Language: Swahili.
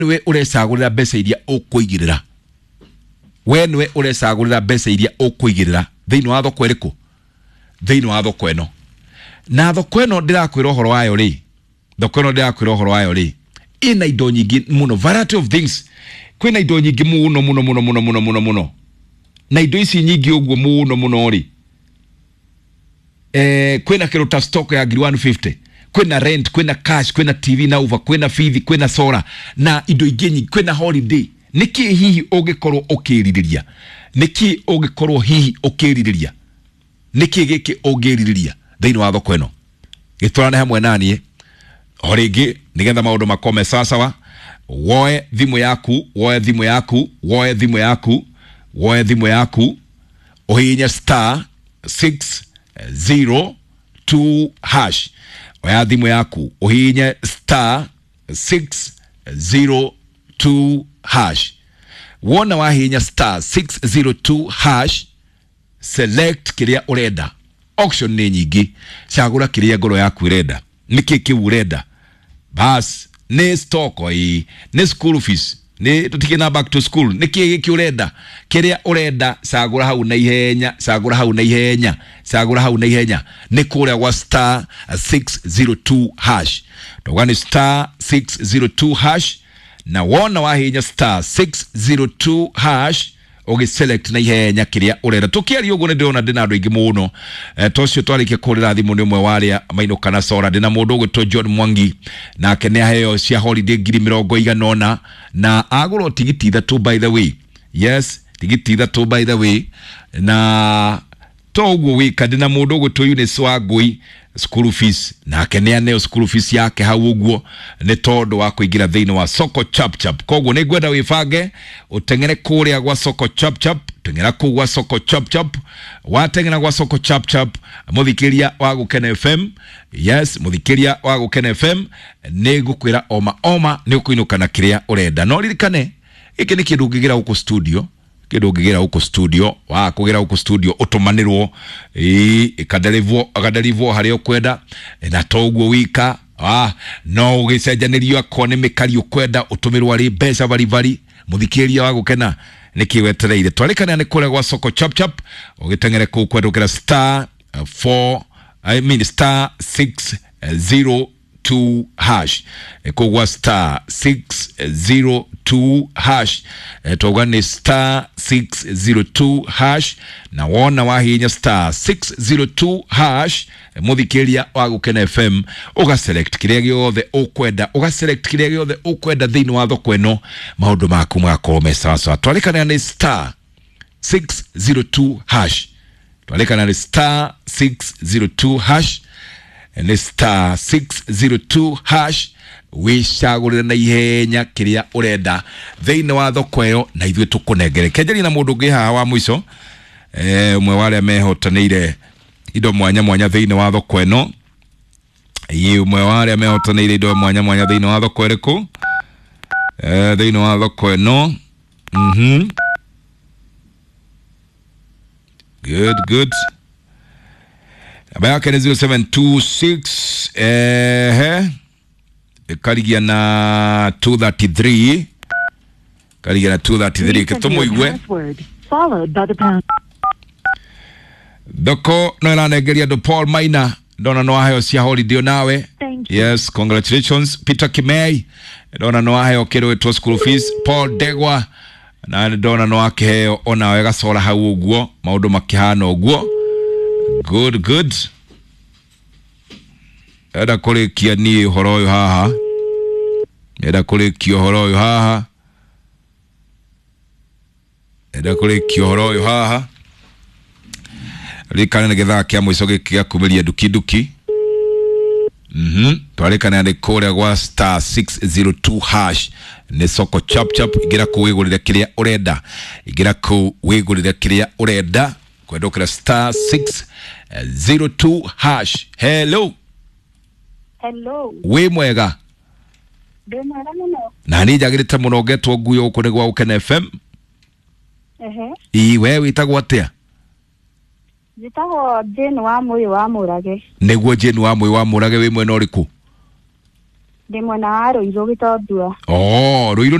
we urecagurira mbeca iria ukuigirira we niwe urecagurira mbeca iria ukuigirira thiini wa thoko iriku thiini wa thoko eno na thoko eno ndirakwira uhoro wayo ri thoko eno ndirakwira uhoro wayo ri ina indo nyingi muno variety of things kwina indo nyingi muno na indo ici nyingi uguo muno ri kwina kiruta stock ya 150 kwina rent kwina cash kwina TV na over kwina feed kwina solar na indo ingi nyingi kwina holiday niki hihi ugikorwo ukiririria niki ugikorwo hihi ukiririria niki giki ugiririria thiini wa thoko eno gitwarane hamwe nanie horingi nigetha maundu makome sawa woe thimu yaku uhinya star 602 hash oya thimu yaku uhinya star 602 hash wona wahinya star 602 hash select kiria urenda auction ni nyingi chagura kiria ngoro yaku irenda niki kiu urenda bas ni stock oi ni school fees ni tutikina back to school niki giki urenda kiria urenda chagura hau na ihenya ni kuria wa star 602 hash togani star 602 hash na wona wahinya star 602 hash ogi select na ihenya kiria urenda tukiari uguo ni ndona ndina andu ingi muno tocio twarike kurira thimu ni umwe waria maino kana sora ndina mundu gwitwo John Mwangi nake ni aheo cia holiday 150 na aguro tigiti 3 by the way yes tigiti 3 by the way na toguo wika ndina mundu gwitwo Eunice Wangui school fees nake ni aneo school fees yake hau uguo ni tondu wa kuingira thiini wa soko chap koguo ni gwenda wifange utengere kuria gwa soko chap tengera ku gwa soko chap watengera gwa soko chap muthikiria wa Gukena FM yes muthikiria wa Gukena FM ni gukwira oma ni ukuinuka na kiria urenda no ririkane iki ni kindu ngigira huko studio wa kugira huko studio utumanirwo akadelivwo hario kwenda na toguo wika no ugicenjanirio akone mikari ukwenda utumirwa ri mbeca bari muthikiria wa Gukena nikiwetereire twarikana ni kure gwa soko chap ugitengere ku kwendukira star 602 hash kugwa star 602 hash togani star 602 hash na wona wahinya star 602 hash muthikiria wa Gukena FM uga select kiria giothe ukwenda thiini wa thoko eno maundu maku makome sawa twalikana ni star 602 hash star 602 hash and star 602 hash wishagurira na ihenya kiria urenda thiini wa thoko eyo na ithuĩ tukunengere kenjeri na mundu ngi haha wa mwico umwe wale mehotanire indo mwanya thiini wa thoko eno umwe wale mehotanire indo mwanya thiini wa thoko eriku thiini wa thoko eno good Abaya kene 0726 karigia na 233 kitomo igwe doko no elanegeria do Paul Maina dona no ahayo cia holiday nawe yes congratulations Peter Kimei dona no ahayo kero to school fees Paul Degwa na dona no akeheo ona wega sola hau uguo maundu makihana uguo good eda kurekia ni horo uyu haha rikana na getha kia mwico gikia kumiria duki twarikana ni kuria gwa star 602 hash ni soko chap igira kuwigurira kiria urenda kwendokera star 602 hash hello we mwega na ni jagirite muno getwo nguyo uko ni gwa Gukena FM we witagwo atia Jitagwo Jane wa Murage niguo Jane wa Murage we mwena uriku Ndĩ mwena wa Rũirũ Gĩtondua. Rũirũ